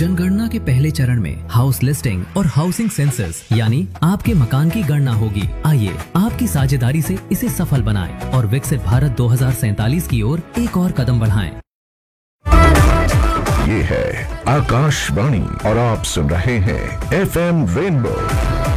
जनगणना के पहले चरण में हाउस लिस्टिंग और हाउसिंग सेंसस यानी आपके मकान की गणना होगी। आइए आपकी साझेदारी से इसे सफल बनाएं और विकसित भारत 2047 की ओर एक और कदम बढ़ाएं। ये है आकाशवाणी और आप सुन रहे हैं FM रेनबो